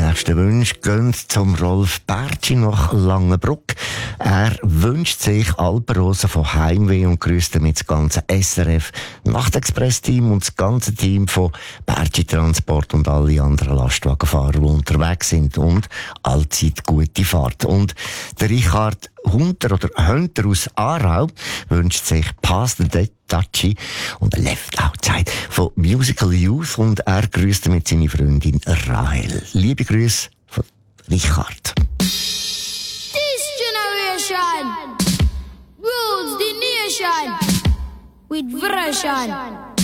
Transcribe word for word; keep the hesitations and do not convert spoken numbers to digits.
nächsten Wünsche gehen zum Rolf Bertschi nach Langenbruck. Er wünscht sich Alpenrosen von Heimweh und grüßt damit das ganze S R F Nachtexpress-Team und das ganze Team von Bertschi Transport und alle anderen Lastwagenfahrer, die unterwegs sind, und allzeit gute Fahrt. Und der Richard Hunter oder Hunter aus Aarau wünscht sich Past the Touchy und Left Outside von Musical Youth, und er grüßt mit seiner Freundin Rahel. Liebe Grüße von Richard. This generation rules the nation with version.